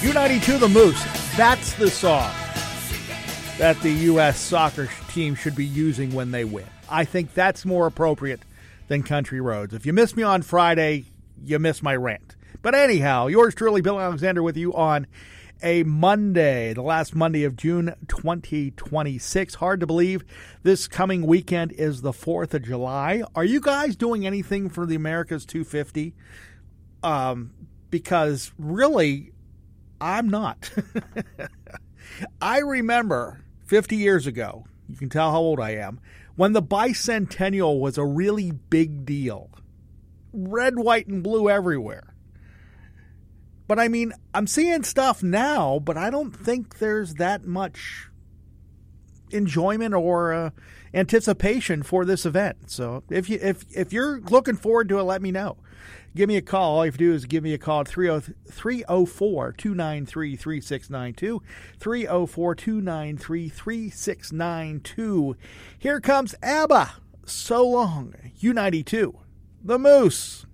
U92 The Moose. That's the song that the U.S. soccer team should be using when they win. I think that's more appropriate than Country Roads. If you missed me on Friday, you missed my rant. But anyhow, yours truly, Bill Alexander, with you on a Monday, the last Monday of June 2026. Hard to believe this coming weekend is the 4th of July. Are you guys doing anything for the America's 250? Because really, I'm not. I remember 50 years ago, you can tell how old I am, when the bicentennial was a really big deal. Red, white, and blue everywhere. But I mean, I'm seeing stuff now, but I don't think there's that much enjoyment or anticipation for this event. So if you're looking forward to it, let me know. Give me a call. All you have to do is give me a call at 304-293-3692, 304-293-3692. Here comes ABBA. So long. U92. The Moose.